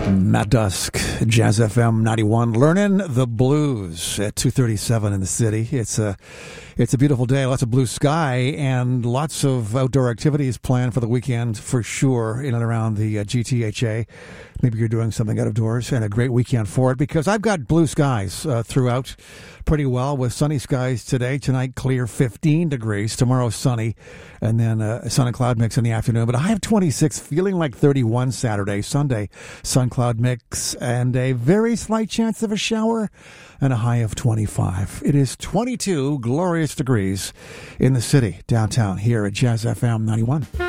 Matt Dusk, Jazz FM 91, learning the blues at 2:37 in the city. It's a beautiful day, lots of blue sky, and lots of outdoor activities planned for the weekend for sure in and around the GTHA. Maybe you're doing something out of doors, and a great weekend for it, because I've got blue skies throughout pretty well, with sunny skies today. Tonight, clear, 15 degrees. Tomorrow, sunny, and then a sun and cloud mix in the afternoon. But I have 26, feeling like 31 Saturday. Sunday, sun cloud mix, and a very slight chance of a shower, and a high of 25. It is 22 glorious degrees in the city, downtown, here at Jazz FM 91.